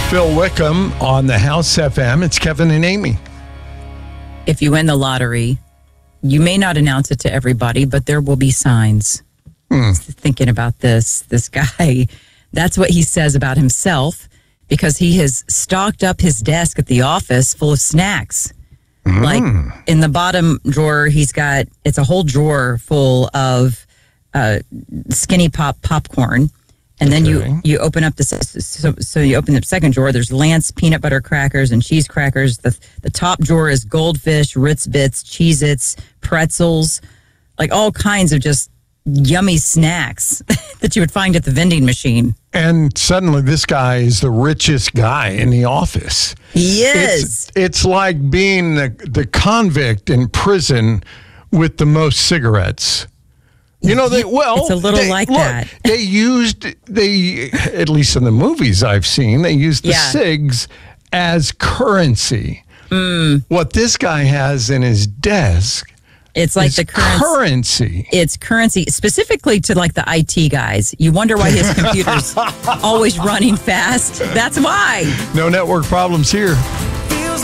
Phil Wickham on the House FM. It's Kevin and Amy. If you win the lottery, you may not announce it to everybody, but there will be signs. Thinking about this guy, that's what he says about himself, because he has stocked up his desk at the office full of snacks. Like in the bottom drawer, it's a whole drawer full of Skinny Pop popcorn. And then you open up so you open the second drawer. There's Lance peanut butter crackers and cheese crackers. The top drawer is Goldfish, Ritz Bits, Cheez-Its, pretzels, like all kinds of just yummy snacks that you would find at the vending machine. And suddenly this guy is the richest guy in the office. He is. It's like being the convict in prison with the most cigarettes. You know, it's a little that. They at least in the movies I've seen, they used the cigs as currency. What this guy has in his desk, it's like the currency. It's currency, specifically to like the IT guys. You wonder why his computer's always running fast. That's why. No network problems here.